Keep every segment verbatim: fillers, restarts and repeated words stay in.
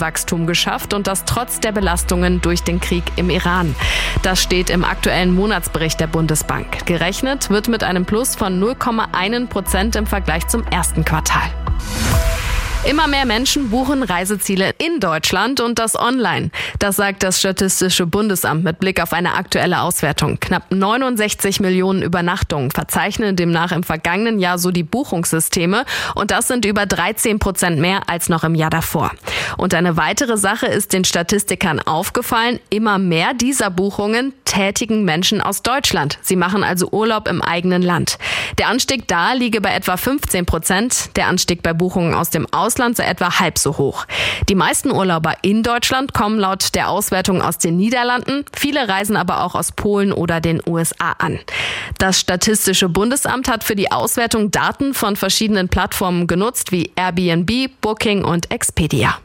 Wachstum geschafft und das trotz der Belastungen durch den Krieg im Iran. Das steht im aktuellen Monatsbericht der Bundesbank. Gerechnet wird mit einem Plus von null Komma eins Prozent im Vergleich zum ersten Quartal. Immer mehr Menschen buchen Reiseziele in Deutschland und das online. Das sagt das Statistische Bundesamt mit Blick auf eine aktuelle Auswertung. Knapp neunundsechzig Millionen Übernachtungen verzeichnen demnach im vergangenen Jahr so die Buchungssysteme und das sind über dreizehn Prozent mehr als noch im Jahr davor. Und eine weitere Sache ist den Statistikern aufgefallen, immer mehr dieser Buchungen tätigen Menschen aus Deutschland. Sie machen also Urlaub im eigenen Land. Der Anstieg da liege bei etwa fünfzehn Prozent, der Anstieg bei Buchungen aus dem Ausland Ausland sei etwa halb so hoch. Die meisten Urlauber in Deutschland kommen laut der Auswertung aus den Niederlanden. Viele reisen aber auch aus Polen oder den U S A an. Das Statistische Bundesamt hat für die Auswertung Daten von verschiedenen Plattformen genutzt, wie Airbnb, Booking und Expedia.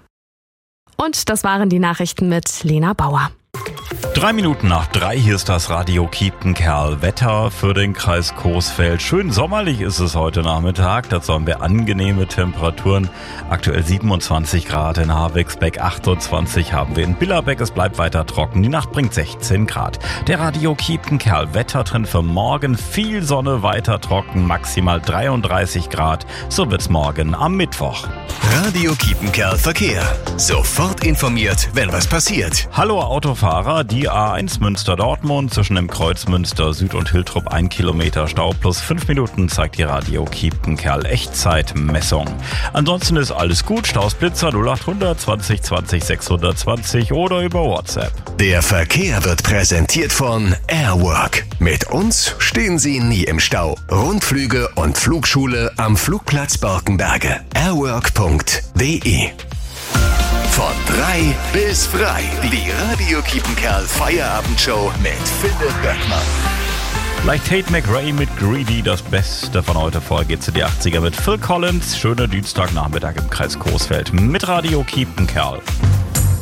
Und das waren die Nachrichten mit Lena Bauer. Drei Minuten nach drei, hier ist das Radio Kiepenkerl. Wetter für den Kreis Coesfeld. Schön sommerlich ist es heute Nachmittag. Dazu haben wir angenehme Temperaturen. Aktuell siebenundzwanzig Grad in Havixbeck, achtundzwanzig haben wir in Billerbeck. Es bleibt weiter trocken. Die Nacht bringt sechzehn Grad. Der Radio Kiepenkerl. Wettertrend für morgen. Viel Sonne, weiter trocken. Maximal dreiunddreißig Grad. So wird's morgen am Mittwoch. Radio Kiepenkerl Verkehr. Sofort informiert, wenn was passiert. Hallo Autofahrer, die A eins Münster-Dortmund zwischen dem Kreuz Münster Süd und Hiltrup ein Kilometer Stau plus fünf Minuten zeigt die Radio Kiepenkerl Echtzeitmessung. Ansonsten ist alles gut, Stausblitzer null achthundert zwanzig zwanzig sechshundertzwanzig oder über WhatsApp. Der Verkehr wird präsentiert von Airwork. Mit uns stehen Sie nie im Stau. Rundflüge und Flugschule am Flugplatz Borkenberge. airwork punkt de. Von drei bis frei. Die Radio Kiepenkerl Feierabendshow mit Philipp Böckmann. Gleich Tate McRae mit Greedy, das Beste von heute. Vorher geht's in die achtziger mit Phil Collins. Schöner Dienstagnachmittag im Kreis Coesfeld mit Radio Kiepenkerl.